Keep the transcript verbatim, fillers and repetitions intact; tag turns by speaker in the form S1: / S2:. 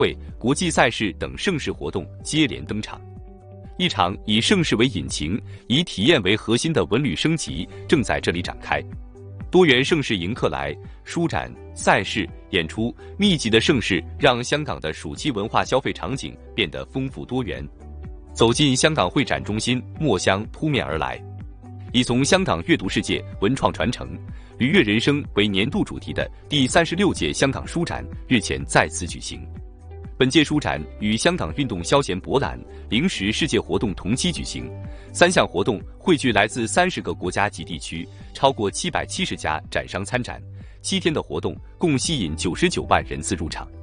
S1: 会、国际赛事等盛事活动接连登场。一场以盛事为引擎、以体验为核心的文旅升级正在这里展开。多元盛事迎客来，书展、赛事、演出密集的盛事让香港的暑期文化消费场景变得丰富多元。走进香港会展中心，墨香扑面而来。以从香港阅读世界、文创传承、愉悦人生为年度主题的第三十六届香港书展日前再次举行。本届书展与香港运动消闲博览、零食世界活动同期举行，三项活动汇聚来自三十个国家及地区，超过七百七十家展商参展。七天的活动共吸引九十九万人次入场。